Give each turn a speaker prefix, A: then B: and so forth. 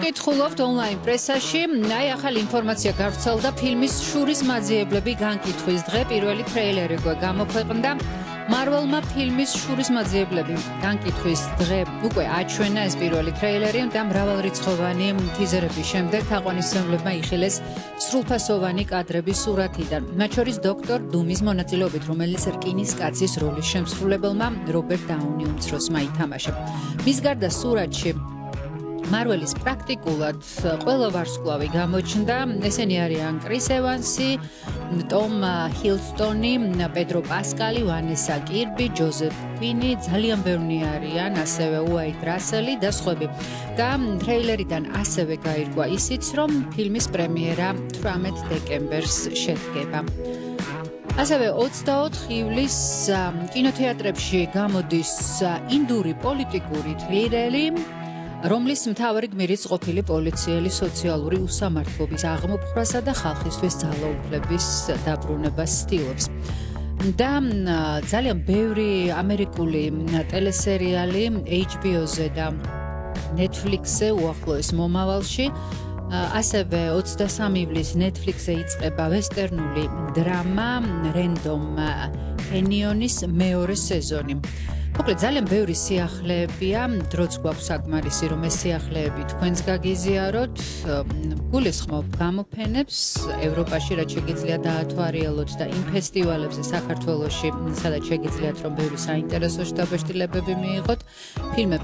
A: მოგკითხულობთ ონლაინ პრესაში, აი ახალი ინფორმაცია გავრცელდა ფილმის შურის მაძიებლები განკითხვის დღე პირველი ტრეილერი გამოქვეყნდა. მარველმა ფილმის შურის მაძიებლები განკითხვის დღე უკვე აჩვენა ეს პირველი ტრეილერი და მრავალრიცხოვანი ტიზერების შემდეგ თაყვანისმცემლებმა იხილეს სრულფასოვანი კადრების სურათიდან. მათ შორის დოქტორ დუმის მონაწილეობით, რომელიც რკინის კაცის როლის შემსრულებელმა რობერტ დაუნი უმცროსმა ითამაშა. მის გარდა სურათში მარველის პრაქტიკულად ყველა ვარსკვლავი გამოჩნდა. ესენი არიან კრის ევანსი, ტომ ჰილსტონი, პედრო პასკალი, ვანესა კირბი, ჯოზეფ კვინი, ძალიან ბევრი არიან, ასევე უაით რასელი და სხვები. და ტრეილერიდან ასევე გაირკვა ისიც, რომ ფილმის პრემიერა 18 დეკემბერს შედგება. ასევე 24 ივლისს კინოთეატრებში გამოდის ინდური პოლიტიკური თრილერი, რომლის მთავარი გმირიც ყოფილი პოლიციელი სოციალური უსამართლობის აღმოფხვრასა და ხალხისთვის ძალაუფლების დაბრუნებას ცდილობს. და ძალიან ბევრი ამერიკული ტელესერიალი HBO-ზე და Netflix-ზე უახლოეს მომავალში. ასევე 23 ივლისს Netflix-ზე იწყება ვესტერნული დრამა Random Canyon-ის მეორე სეზონი. მოკლედ ძალიან ბევრი სიახლეებია, დროც გვაქვს საკმარისი, რომ ეს სიახლეები თქვენს გაგიზიაროთ. გულისხმობ გამოფენებს ევროპაში, რაც შეგიძლიათ დაათვალიეროთ და იმ ფესტივალებზე საქართველოში, სადაც შეგიძლიათ რომ ბევრი საინტერესო შთაბეჭდილებები მიიღოთ. ფილმებს